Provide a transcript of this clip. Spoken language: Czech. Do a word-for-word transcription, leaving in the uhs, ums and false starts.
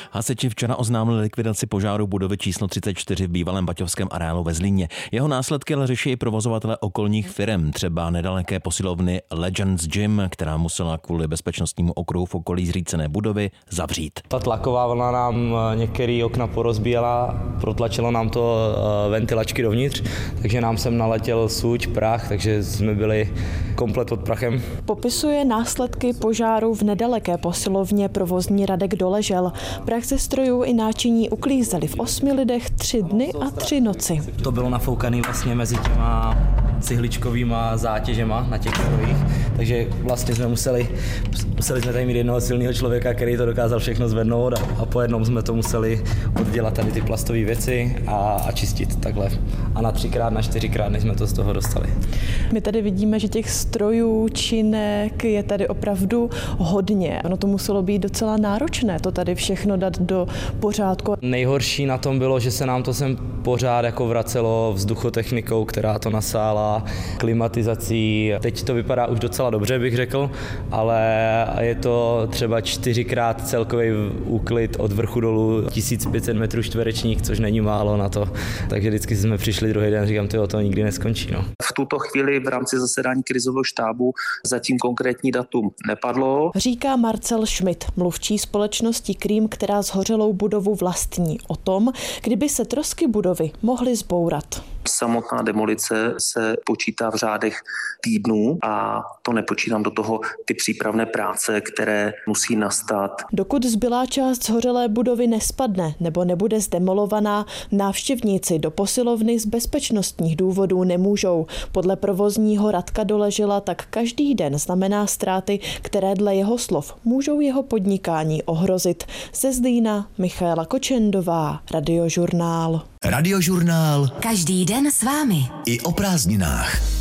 Hasiči včera oznámili likvidaci požáru budovy číslo třicet čtyři v bývalém baťovském areálu ve Zlíně. Jeho následky ale řeší i provozovatele okolních firem, třeba nedaleké posilovny Legends Gym, která musela kvůli bezpečnostnímu okruhu v okolí zřícené budovy zavřít. Ta tlaková vlna nám některé okna porozbíjela, protlačilo nám to ventilačky dovnitř, takže nám sem naletěl suť, prach, takže jsme byli komplet pod prachem. Popisuje následky požáru v nedaleké posilovně provozní Radek Doležel. Prach ze strojů i náčiní uklízeli v osmi lidech tři dny a tři noci. To bylo nafoukané vlastně mezi těma cihličkovýma zátěžema na těch strojích, takže vlastně jsme museli, museli jsme tady mít jednoho silného člověka, který to dokázal všechno zvednout a, a po jednom jsme to museli oddělat tady ty plastové věci a, a čistit takhle. A na třikrát, na čtyřikrát, než jsme to z toho dostali. My tady vidíme, že těch strojů, činek je tady opravdu hodně. Ono to muselo být docela náročné, to tady všechno dát do pořádku. Nejhorší na tom bylo, že se nám to sem pořád jako vracelo vzduchotechnikou, která to nasála, klimatizací. Teď to vypadá už docela dobře, bych řekl, ale je to třeba čtyřikrát celkový úklid od vrchu dolů tisíc pět set metrů čtverečních, což není málo na to. Takže vždycky jsme přišli druhý den a říkám, tyjo, to nikdy neskončí. No. V tuto chvíli v rámci zasedání krizového štábu zatím konkrétní datum nepadlo. Říká Marcel Schmidt, mluvčí společnosti Cream, která zhořelou budovu vlastní, o tom, kdyby se trosky budovy mohly zbourat. Samotná demolice se počítá v řádech týdnů a to nepočítám do toho ty přípravné práce, které musí nastat. Dokud zbylá část zhořelé budovy nespadne nebo nebude zdemolovaná, návštěvníci do posilovny z bezpečnostních důvodů nemůžou. Podle provozního Radka Doležela tak každý den znamená ztráty, které dle jeho slov můžou jeho podnikání ohrozit. Ze Zlína Michaela Kočendová, Radiožurnál. Radiožurnál. Každý den s vámi. I o prázdninách.